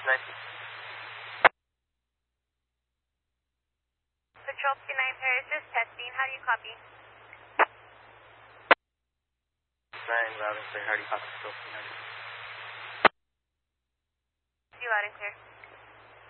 Patrol 29 Paris is testing. How do you copy? 9, loud and clear. How do you copy? You loud and clear.